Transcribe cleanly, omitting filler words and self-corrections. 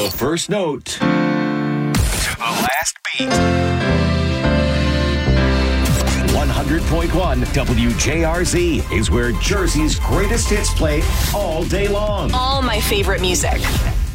the first note to the last beat. 100.1 WJRZ is where Jersey's greatest hits play all day long. All my favorite music.